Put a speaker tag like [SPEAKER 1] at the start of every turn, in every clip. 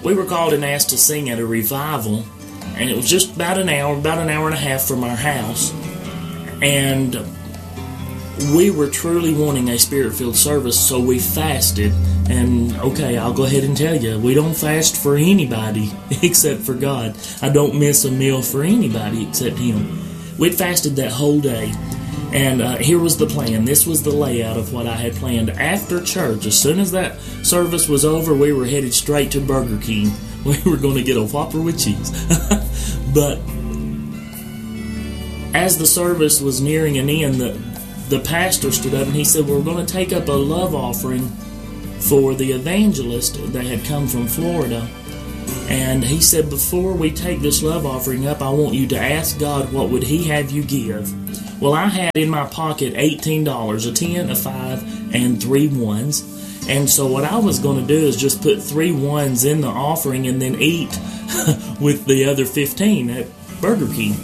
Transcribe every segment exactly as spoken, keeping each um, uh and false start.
[SPEAKER 1] we were called and asked to sing at a revival, and it was just about an hour, about an hour and a half from our house, and we were truly wanting a Spirit-filled service, so we fasted. And okay, I'll go ahead and tell you, we don't fast for anybody except for God. I don't miss a meal for anybody except Him. We'd fasted that whole day, and uh, here was the plan. This was the layout of what I had planned. After church, as soon as that service was over, we were headed straight to Burger King. We were going to get a Whopper with cheese. But as the service was nearing an end, the, the pastor stood up and he said, we're going to take up a love offering for the evangelist that had come from Florida. And he said, before we take this love offering up, I want you to ask God, what would He have you give? Well, I had in my pocket eighteen dollars, a ten, a five, and three ones. And so what I was going to do is just put three ones in the offering and then eat with the other fifteen at Burger King.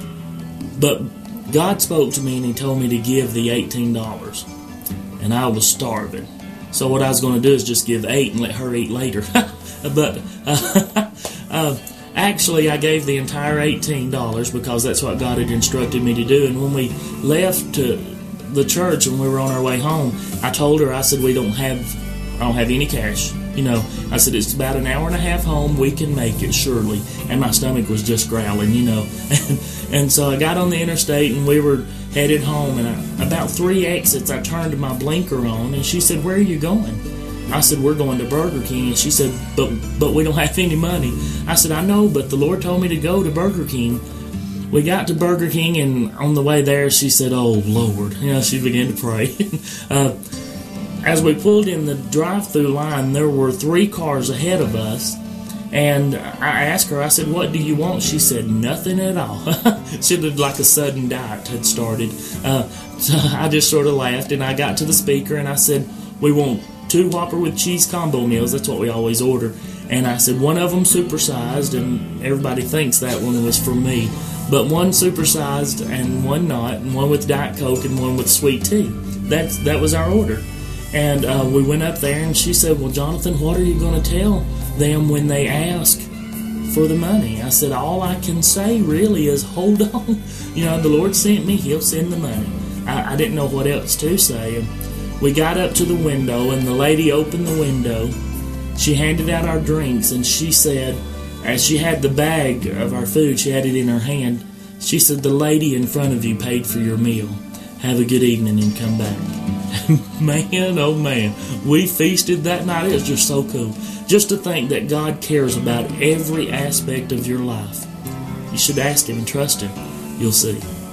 [SPEAKER 1] But God spoke to me and He told me to give the eighteen dollars. And I was starving. So what I was going to do is just give eight and let her eat later. But uh, uh, actually, I gave the entire eighteen dollars because that's what God had instructed me to do. And when we left to the church and we were on our way home, I told her, I said, we don't have, I don't have any cash. You know, I said, it's about an hour and a half home. We can make it, surely. And my stomach was just growling, you know. And, and so I got on the interstate and we were headed home. And I, about three exits, I turned my blinker on. And she said, where are you going? I said, we're going to Burger King. And she said, but but we don't have any money. I said, I know, but the Lord told me to go to Burger King. We got to Burger King, and on the way there, she said, oh, Lord. You know, she began to pray. uh, as we pulled in the drive-thru line, there were three cars ahead of us. And I asked her, I said, what do you want? She said, nothing at all. She looked like a sudden diet had started. Uh, so I just sort of laughed, and I got to the speaker, and I said, we want two Whopper with cheese combo meals. That's what we always order. And I said, one of them supersized, and everybody thinks that one was for me. But one supersized and one not, and one with Diet Coke and one with sweet tea. That's, that was our order. And uh, we went up there, and she said, well, Jonathan, what are you going to tell them when they ask for the money? I said, all I can say really is hold on. You know, the Lord sent me, He'll send the money. I, I didn't know what else to say. And we got up to the window, and the lady opened the window. She handed out our drinks, and she said, as she had the bag of our food, she had it in her hand, she said, the lady in front of you paid for your meal. Have a good evening and come back. Man, oh man, we feasted that night. It was just so cool. Just to think that God cares about every aspect of your life. You should ask Him and trust Him. You'll see.